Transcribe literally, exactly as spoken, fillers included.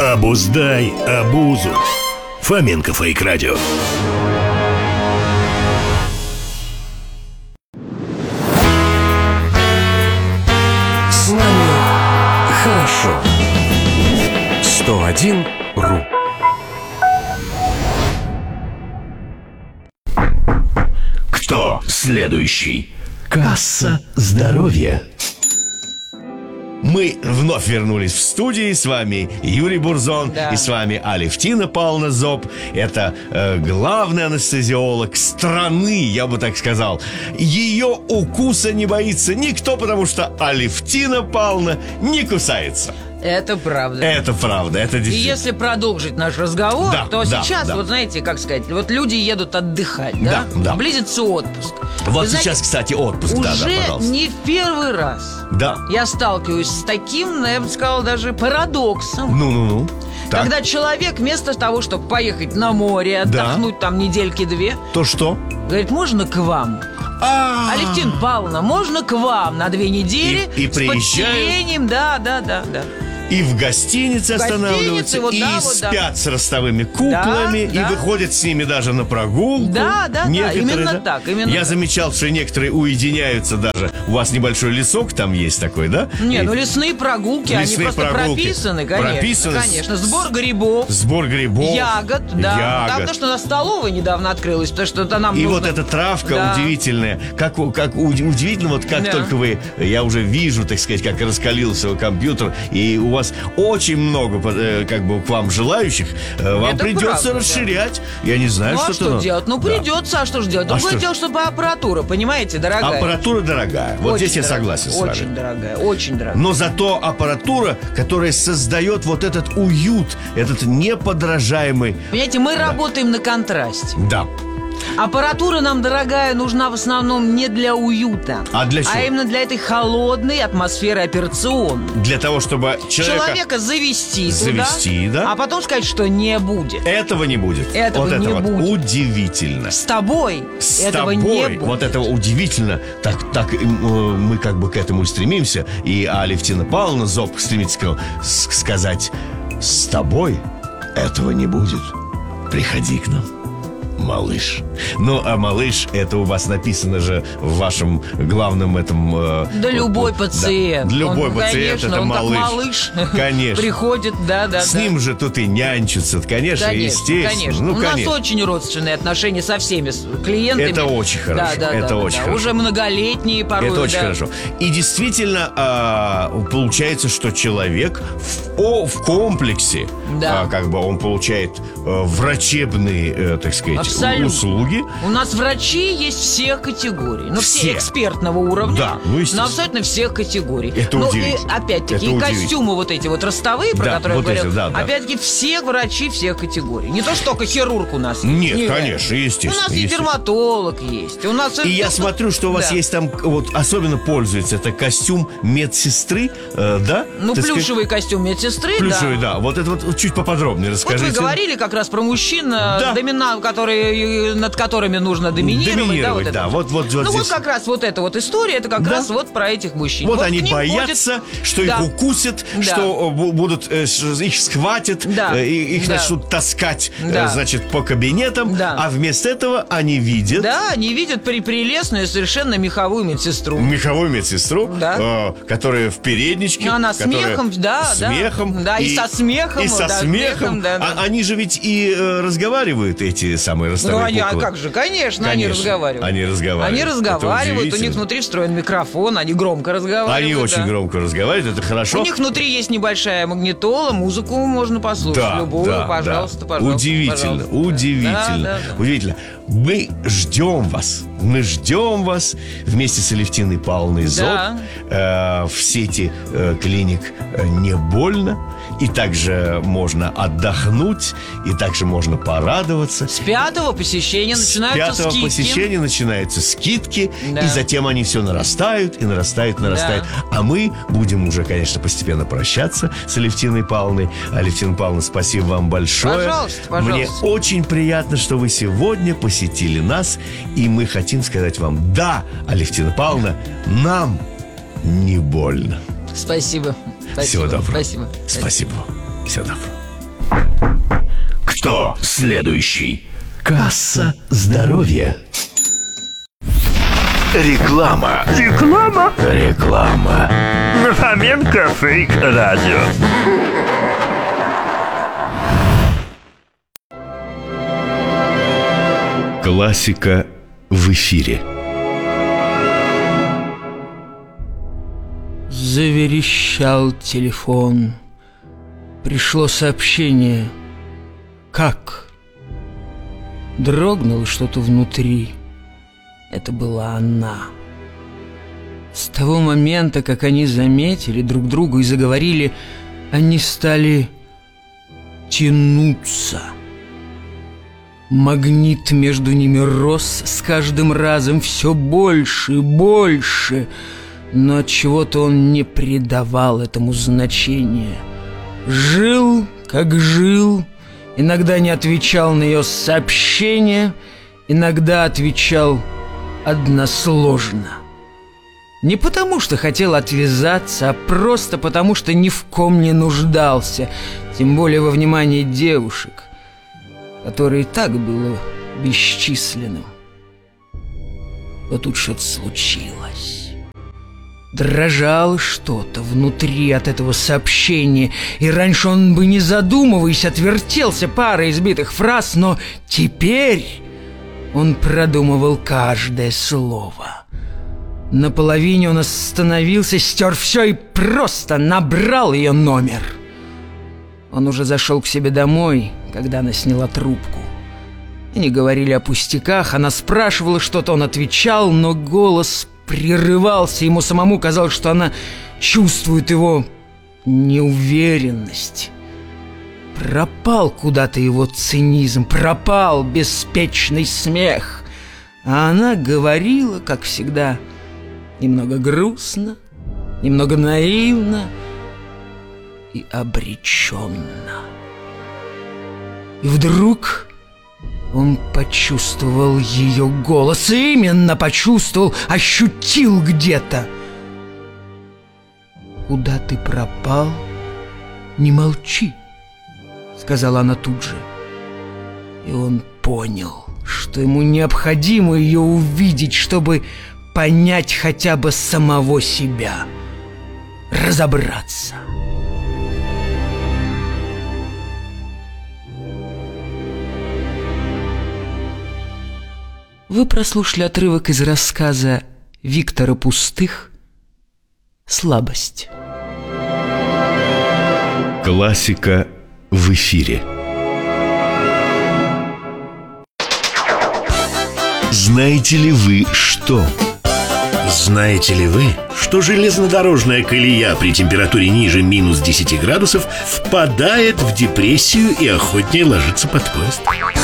Обуздай обузу. Фоменко Фейк Радио. С нами хорошо. сто один ру. Кто следующий? Касса здоровья. Мы вновь вернулись в студии. С вами Юрий Бурзон, да. И с вами Алевтина Павловна Зоб. Это э, главный анестезиолог страны, я бы так сказал. Ее укуса не боится никто, потому что Алевтина Павловна не кусается. Это правда. Это правда, это И действительно. если продолжить наш разговор, Да, то да, сейчас, да. вот знаете, как сказать, вот люди едут отдыхать, да? Да, да. Близится отпуск. Вот Вы знаете, сейчас, кстати, отпуск. Да, уже да, пожалуйста. не в первый раз Да. я сталкиваюсь с таким, я бы сказала, даже парадоксом. Ну-ну-ну. Так. Когда человек вместо того, чтобы поехать на море, Да. отдохнуть там недельки-две, То что? говорит, можно к вам? А, Алевтина Павловна, можно к вам на две недели И- и с приезжают. подселением? Да, да, да, да. И в гостинице В останавливаются, гостинице, вот и да, вот да. спят с ростовыми куклами, Да, и да. выходят с ними даже на прогулку. Да, да, да, Некоторые, именно так, именно Я так. замечал, что некоторые уединяются даже. У вас небольшой лесок там есть такой, да? Не, И ну лесные прогулки, они Лесные просто прогулки. прописаны, конечно. Прописаны. Конечно, сбор грибов, Сбор грибов. ягод, да. Ягод. Там то, что на столовой недавно открылось, то, что это нам И нужно... вот эта травка Да. удивительная. Как, как уди- удивительно, вот как Да. только вы, я уже вижу, так сказать, как раскалился компьютер, и у вас очень много, э, как бы, к вам желающих, э, вам Это придется правда, да. расширять. Я не знаю, Ну, а что что делать? Ну, придется, а что же делать? А Другое что? дело, чтобы аппаратура, понимаете, дорогая. Аппаратура дорогая. Вот Очень здесь я дорогая, согласен с вами. Очень дорогая, очень дорогая. Но зато аппаратура, которая создает вот этот уют, этот неподражаемый. Понимаете, мы работаем на контрасте. Да. Аппаратура нам, дорогая, нужна в основном не для уюта, А для чего? а именно для этой холодной атмосферы операционной. Для того, чтобы человека... Человека завести, Завести, туда, да. А потом сказать, что не будет. Этого не будет. Этого вот не это вот будет. удивительно. С тобой С этого тобой, не будет. вот этого удивительно. Так, так э, мы как бы к этому и стремимся. И Алевтина Павловна Зоб стремится к- с- сказать: с тобой этого не будет. Приходи к нам, малыш. Ну, а малыш, это у вас написано же в вашем главном этом... э, Да любой да. пациент. Да, любой Он, пациент, конечно, это он малыш. как малыш Конечно. приходит, да, да, С да. ним же тут и нянчатся, конечно, Конечно, естественно. конечно. Ну, У нас конечно. очень родственные отношения со всеми с- клиентами. Это очень хорошо, Да, да, это да, очень да. хорошо. Уже многолетние порой. Это очень да. хорошо. И действительно, а, получается, что человек в, о, в комплексе, Да. а, как бы он получает а, врачебные, э, так сказать, Абсолютно. услуги. У нас врачи есть всех категорий. Ну, все, Все. экспертного уровня. Да, ну, естественно. Но абсолютно всех категорий. Это ну, удивительно. и опять-таки, Это и удивительно. костюмы вот эти вот ростовые, про Да, которые вот я говорил. эти, да, да. Опять-таки, все врачи всех категорий. Не то, что только хирург у нас. Нет, конечно, естественно, У нас и естественно. дерматолог есть. У нас И я смотрю, что у вас Да. есть там, вот особенно пользуется, это костюм медсестры, э, да? Ну, Так сказать, плюшевый костюм медсестры, Плюшевый, да. да. Вот это вот чуть поподробнее Вот расскажите. вы говорили как раз про мужчин, Да. домина... которые, над которыми нужно доминировать. Доминировать, да, да. вот, это Вот- вот- вот ну, здесь. вот как раз вот эта вот история, это как Да. раз вот про этих мужчин. Вот к они ним боятся, ходит- что Да. их укусят, Да. что э, бу- будут э, ш- их схватят, Да. э, и их Да. начнут таскать, э, Да. значит, по кабинетам, Да. а вместо этого они видят Да, они видят при прелестную совершенно меховую медсестру. меховую медсестру, Да. э, которая в передничке, Ну, она которая смехом, да, с да. смехом, Да, и со смехом, и со да, смехом. смехом, да, да. А- они же ведь и э, разговаривают, эти самые Ну, ростовые они, а куклы. как же, конечно, они Конечно, разговаривают. они разговаривают. Они Это разговаривают, у них удивительно. внутри встроен микрофон, они громко разговаривают. Они очень да. громко разговаривают, это хорошо. У них внутри есть небольшая магнитола, музыку можно послушать, Да, любую, да, пожалуйста, да. пожалуйста. Удивительно, пожалуйста. удивительно, Да, да, да. удивительно. Мы ждем вас, мы ждем вас вместе с Алевтиной Павловной Зоб Да. э, в сети э, клиник э, «Не больно». И также можно отдохнуть, и также можно порадоваться. С пятого посещения С начинаются пятого скидки. посещения начинаются скидки, Да. и затем они все нарастают, и нарастают, и нарастают. Да. А мы будем уже, конечно, постепенно прощаться с Алевтиной Павловной. Алевтина Павловна, спасибо вам большое. Пожалуйста, пожалуйста. Мне очень приятно, что вы сегодня посетили нас, и мы хотим сказать вам: да, Алевтина Павловна, нам не больно. Спасибо. Спасибо. Всего доброго. Спасибо. Спасибо вам. Всего доброго. Кто следующий? Касса здоровья. Реклама. Реклама Реклама. на Фоменко Фейк Радио. Классика в эфире. Заверещал телефон. Пришло сообщение. Как? Дрогнуло что-то внутри. Это была она. С того момента, как они заметили друг друга и заговорили, они стали тянуться. Магнит между ними рос с каждым разом все больше и больше, но отчего-то он не придавал этому значения. Жил, как жил, иногда не отвечал на ее сообщения, иногда отвечал односложно. Не потому, что хотел отвязаться, а просто потому, что ни в ком не нуждался, тем более во внимании девушек, которое и так было бесчисленным. Но тут что-то случилось. Дрожало что-то внутри от этого сообщения, и раньше он бы, не задумываясь, отвертелся парой избитых фраз, но теперь он продумывал каждое слово. На половине он остановился, стер все и просто набрал ее номер. Он уже зашел к себе домой, когда она сняла трубку. Они говорили о пустяках, она спрашивала что-то, он отвечал, но голос прерывался. Ему самому казалось, что она чувствует его неуверенность. Пропал куда-то его цинизм, пропал беспечный смех. А она говорила, как всегда, немного грустно, немного наивно и обреченно. И вдруг он почувствовал ее голос. И именно почувствовал, ощутил где-то. «Куда ты пропал? Не молчи», — сказала она тут же. И он понял, что ему необходимо ее увидеть, чтобы понять хотя бы самого себя, разобраться. Вы прослушали отрывок из рассказа Виктора Пустых «Слабость». Классика в эфире. Знаете ли вы что? Знаете ли вы, что железнодорожная колея при температуре ниже минус десяти градусов впадает в депрессию и охотнее ложится под поезд?